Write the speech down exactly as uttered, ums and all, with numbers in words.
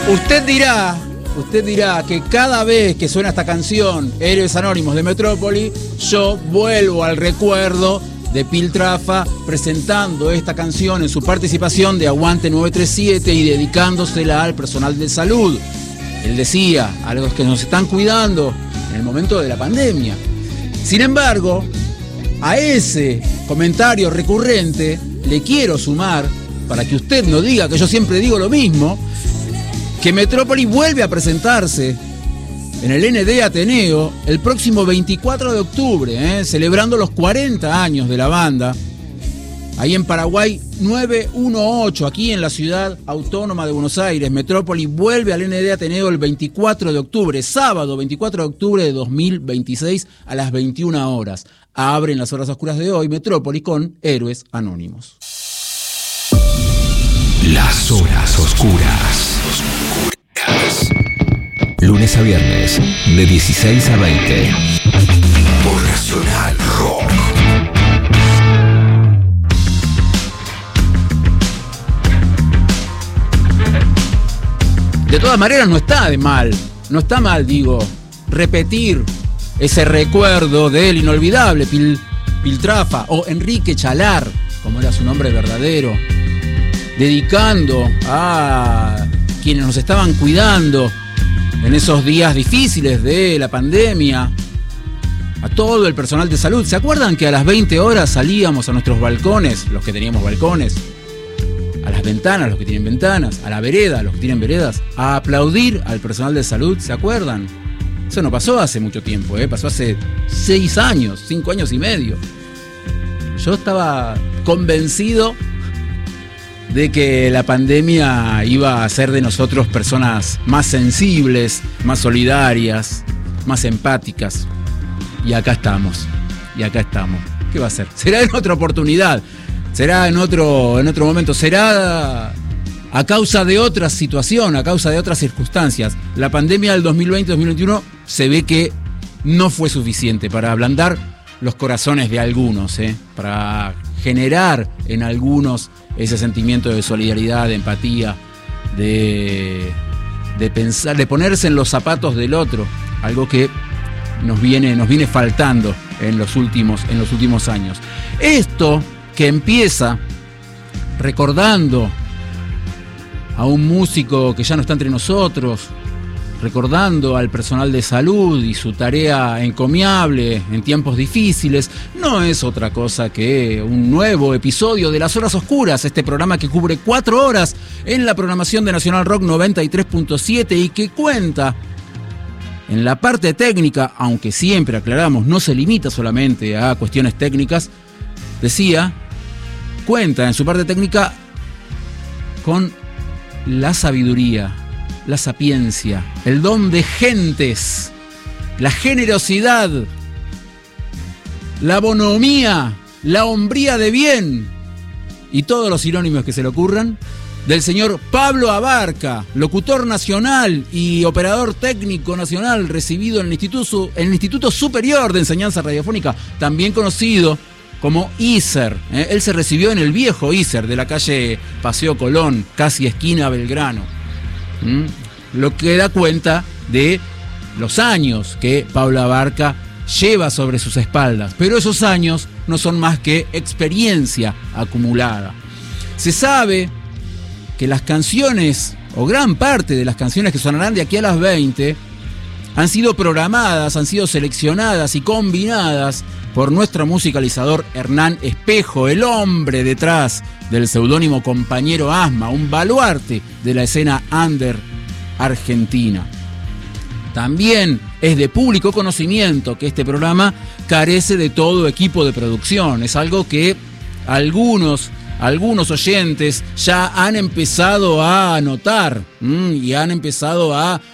Usted dirá, usted dirá que cada vez que suena esta canción, Héroes Anónimos de Metrópoli, yo vuelvo al recuerdo de Piltrafa presentando esta canción en su participación de Aguante nueve tres siete y dedicándosela al personal de salud. Él decía, a los que nos están cuidando en el momento de la pandemia. Sin embargo, a ese comentario recurrente le quiero sumar, para que usted no diga que yo siempre digo lo mismo, que Metrópoli vuelve a presentarse en el N D Ateneo el próximo veinticuatro de octubre, ¿eh? celebrando los cuarenta años de la banda, ahí en Paraguay nueve uno ocho, aquí en la ciudad autónoma de Buenos Aires. Metrópoli vuelve al N D Ateneo el veinticuatro de octubre, sábado veinticuatro de octubre de dos mil veintiséis a las veintiuna horas. Abren las horas oscuras de hoy Metrópoli con Héroes Anónimos. Las horas oscuras. Lunes a viernes, de dieciséis a veinte. Por Nacional Rock. De todas maneras no está de mal, no está mal, digo, repetir ese recuerdo del inolvidable Pil, Piltrafa o Enrique Chalar, como era su nombre verdadero, dedicando a quienes nos estaban cuidando en esos días difíciles de la pandemia, a todo el personal de salud. ¿Se acuerdan que a las veinte horas salíamos a nuestros balcones, los que teníamos balcones, a las ventanas, los que tienen ventanas, a la vereda, los que tienen veredas, a aplaudir al personal de salud? ¿Se acuerdan? Eso no pasó hace mucho tiempo, ¿eh? Pasó hace seis años, cinco años y medio. Yo estaba convencido de que la pandemia iba a hacer de nosotros personas más sensibles, más solidarias, más empáticas. Y acá estamos, y acá estamos. ¿Qué va a ser? Será en otra oportunidad, será en otro, en otro momento, será a causa de otra situación, a causa de otras circunstancias. La pandemia del dos mil veinte dos mil veintiuno se ve que no fue suficiente para ablandar los corazones de algunos, ¿eh? Para generar en algunos ese sentimiento de solidaridad, de empatía, de, de pensar, de ponerse en los zapatos del otro, algo que nos viene, nos viene faltando en los últimos, en los últimos años. Esto que empieza recordando a un músico que ya no está entre nosotros, recordando al personal de salud y su tarea encomiable en tiempos difíciles, no es otra cosa que un nuevo episodio de Las Horas Oscuras, este programa que cubre cuatro horas en la programación de Nacional Rock noventa y tres punto siete y que cuenta en la parte técnica, aunque siempre aclaramos, no se limita solamente a cuestiones técnicas, decía, cuenta en su parte técnica con la sabiduría, la sapiencia, el don de gentes, la generosidad, la bonomía, la hombría de bien y todos los sinónimos que se le ocurran del señor Pablo Abarca, locutor nacional y operador técnico nacional recibido en el Instituto, en el Instituto Superior de Enseñanza Radiofónica, también conocido como I S E R. ¿eh? Él se recibió en el viejo I S E R de la calle Paseo Colón, casi esquina Belgrano. ¿Mm? Lo que da cuenta de los años que Pablo Abarca lleva sobre sus espaldas, pero esos años no son más que experiencia acumulada. Se sabe que las canciones, o gran parte de las canciones que sonarán de aquí a las veinte, han sido programadas, han sido seleccionadas y combinadas por nuestro musicalizador Hernán Espejo, el hombre detrás del seudónimo Compañero Asma, un baluarte de la escena under argentina. También es de público conocimiento que este programa carece de todo equipo de producción. Es algo que algunos, algunos oyentes ya han empezado a notar ¿m? y han empezado a